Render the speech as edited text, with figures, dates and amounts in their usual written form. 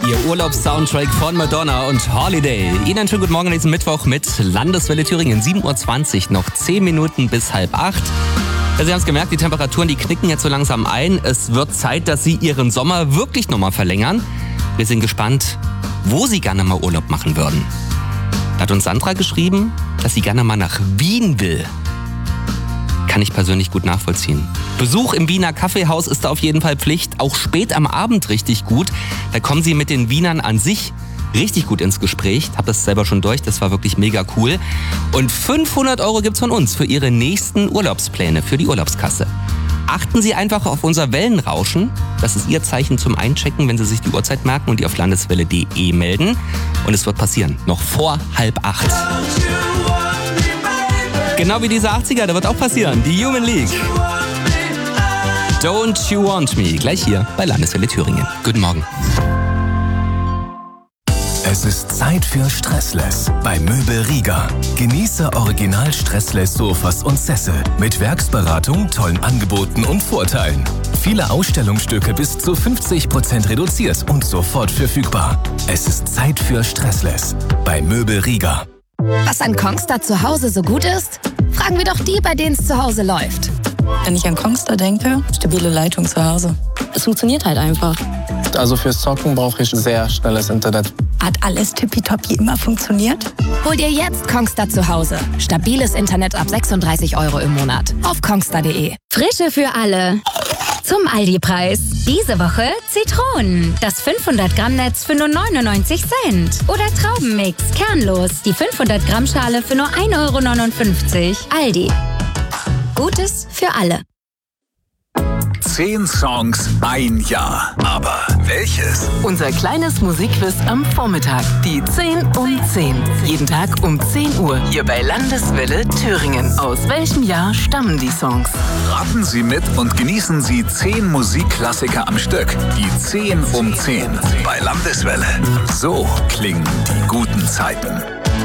Ihr Urlaubssoundtrack von Madonna und Holiday. Ihnen einen schönen guten Morgen an diesem Mittwoch mit Landeswelle Thüringen. 7.20 Uhr, noch 10 Minuten bis 7:30. Ja, Sie haben es gemerkt, die Temperaturen, die knicken jetzt so langsam ein. Es wird Zeit, dass Sie Ihren Sommer wirklich nochmal verlängern. Wir sind gespannt, wo Sie gerne mal Urlaub machen würden. Da hat uns Sandra geschrieben, dass sie gerne mal nach Wien will. Kann ich persönlich gut nachvollziehen. Besuch im Wiener Kaffeehaus ist da auf jeden Fall Pflicht. Auch spät am Abend richtig gut. Da kommen Sie mit den Wienern an sich richtig gut ins Gespräch. Hab das selber schon durch, das war wirklich mega cool. Und 500 € gibt's von uns für Ihre nächsten Urlaubspläne, für die Urlaubskasse. Achten Sie einfach auf unser Wellenrauschen. Das ist Ihr Zeichen zum Einchecken, wenn Sie sich die Uhrzeit merken und die auf landeswelle.de melden. Und es wird passieren, noch vor 7:30. Genau wie diese 80er, da wird auch passieren. Die Human League. Don't You Want Me, gleich hier bei Landeswelle Thüringen. Guten Morgen. Es ist Zeit für Stressless bei Möbel Rieger. Genieße original Stressless Sofas und Sessel mit Werksberatung, tollen Angeboten und Vorteilen. Viele Ausstellungsstücke bis zu 50% reduziert und sofort verfügbar. Es ist Zeit für Stressless bei Möbel Rieger. Was an Kongstar zu Hause so gut ist? Fragen wir doch die, bei denen es zu Hause läuft. Wenn ich an Kongstar denke, stabile Leitung zu Hause. Es funktioniert halt einfach. Also fürs Zocken brauche ich sehr schnelles Internet. Hat alles tippitoppi immer funktioniert? Hol dir jetzt Kongstar zu Hause. Stabiles Internet ab 36 € im Monat. Auf kongstar.de. Frische für alle. Zum Aldi-Preis. Diese Woche Zitronen. Das 500-Gramm-Netz für nur 99 Cent. Oder Traubenmix, kernlos. Die 500-Gramm-Schale für nur 1,59 €. Aldi. Gutes für alle. 10 Songs, ein Jahr. Aber welches? Unser kleines Musikquiz am Vormittag. Die 10 um 10. Jeden Tag um 10 Uhr. Hier bei Landeswelle Thüringen. Aus welchem Jahr stammen die Songs? Raten Sie mit und genießen Sie 10 Musikklassiker am Stück. Die 10 um 10. Bei Landeswelle. So klingen die guten Zeiten.